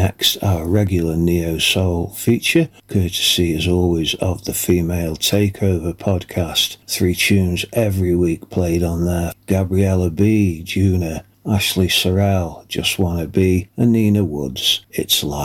next, our regular Neo Soul feature, courtesy as always of the Female Takeover podcast. 3 tunes every week played on there. Gabriella B, Juna, Ashley Sorrell, Just Wanna Be, and Nina Woods, It's Live.